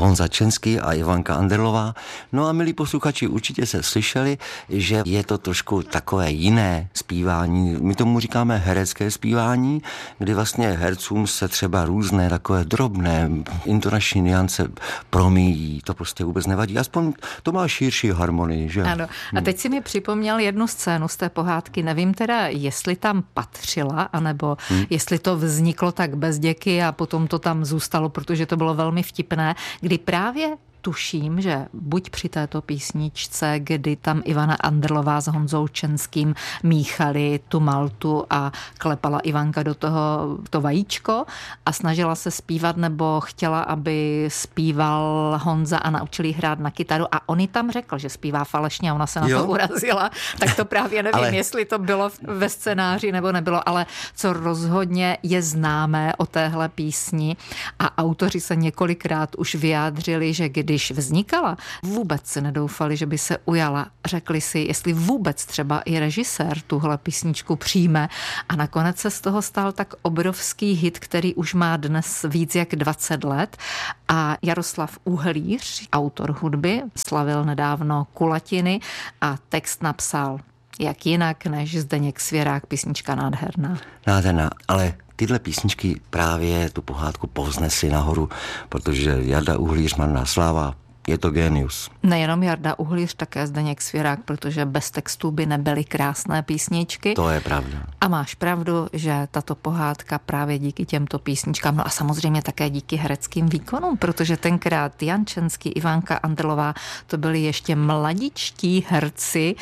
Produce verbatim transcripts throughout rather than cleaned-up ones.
Honza Čenský a Ivanka Anderlová. No a milí posluchači, určitě se slyšeli, že je to trošku takové jiné zpívání. My tomu říkáme herecké zpívání, kdy vlastně hercům se třeba různé takové drobné intonační niance promíjí. To prostě vůbec nevadí. Aspoň to má širší harmonii, že? Ano. A teď si mi připomněl jednu scénu z té pohádky. Nevím teda, jestli tam patřila, anebo hmm. jestli to vzniklo tak bez děky a potom to tam zůstalo, protože to bylo velmi vtipné, kdy právě tuším, že buď při této písničce, kdy tam Ivana Anderlová s Honzou Čenským míchali tu maltu a klepala Ivanka do toho to vajíčko a snažila se zpívat, nebo chtěla, aby zpíval Honza a naučil jí hrát na kytaru a on jí tam řekl, že zpívá falešně a ona se na jo. to urazila. Tak to právě nevím, ale... jestli to bylo ve scénáři nebo nebylo, ale co rozhodně je známé o téhle písni a autoři se několikrát už vyjádřili, že kdy Když vznikala, vůbec si nedoufali, že by se ujala. Řekli si, jestli vůbec třeba i režisér tuhle písničku přijme a nakonec se z toho stal tak obrovský hit, který už má dnes víc jak dvacet let a Jaroslav Uhlíř, autor hudby, slavil nedávno kulatiny a text napsal jak jinak než Zdeněk Svěrák, písnička nádherná. Nádherná, ale tyhle písničky právě tu pohádku povznesly nahoru, protože Jarda Uhlíř, marná sláva, je to génius. Nejenom Jarda Uhlíř, také Zdeněk Svěrák, protože bez textů by nebyly krásné písničky. To je pravda. A máš pravdu, že tato pohádka právě díky těmto písničkám, no a samozřejmě také díky hereckým výkonům, protože tenkrát Jan Čenský, Ivanka Anderlová, to byli ještě mladičtí herci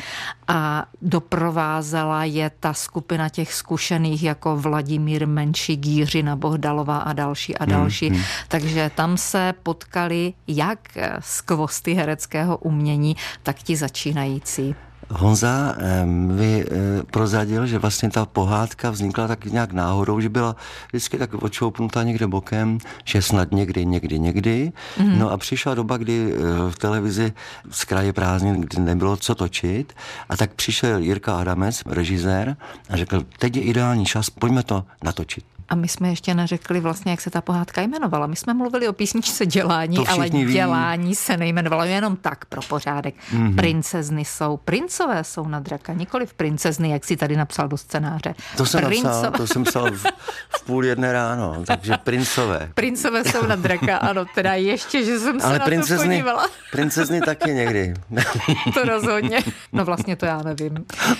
a doprovázela je ta skupina těch zkušených jako Vladimír Menšík, Jiřina Bohdalová a další a další. Hmm, hmm. Takže tam se potkali jak skvosty hereckého umění, tak ti začínající. Honza mi prozradil, že vlastně ta pohádka vznikla tak nějak náhodou, že byla vždycky tak odšoupnutá někde bokem, že snad někdy, někdy, někdy. Mm. No a přišla doba, kdy v televizi z kraje prázdnin, kdy nebylo co točit, a tak přišel Jirka Adamec, režisér, a řekl, teď je ideální čas, pojďme to natočit. A my jsme ještě neřekli vlastně, jak se ta pohádka jmenovala. My jsme mluvili o písničce Dělání, ale ví. Dělání se nejmenovalo jenom tak pro pořádek. Mm-hmm. Princezny jsou, princové jsou na draka, nikoliv princezny, jak si tady napsal do scénáře. To jsem Princové. napsal, to jsem psal v, v půl jedné ráno, takže princové. Princové jsou na draka, ano, teda ještě, že jsem se ale na princezny, to podívala. Princezny taky někdy. To rozhodně. No vlastně to já nevím.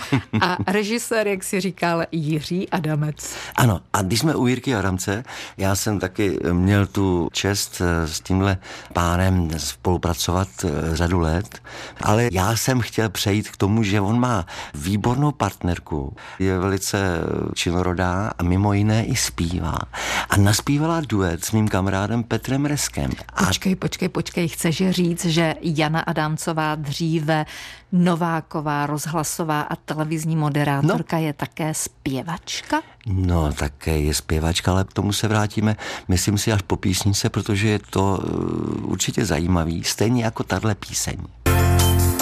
A režisér, jak si říkal, Jiří Adamec. Ano, a když jsme u Jirky Adamce, já jsem taky měl tu čest s tímhle pánem spolupracovat řadu let, ale já jsem chtěl přejít k tomu, že on má výbornou partnerku, je velice činorodá a mimo jiné i zpívá. A naspívala duet s mým kamarádem Petrem Reskem. A... Počkej, počkej, počkej, chceš říct, že Jana Adamcová dříve Nováková, rozhlasová a televizní moderátorka no. je také zpěvačka? No, také je zpěvačka, ale k tomu se vrátíme, myslím si, až po písničce, protože je to určitě zajímavý, stejně jako tahle píseň.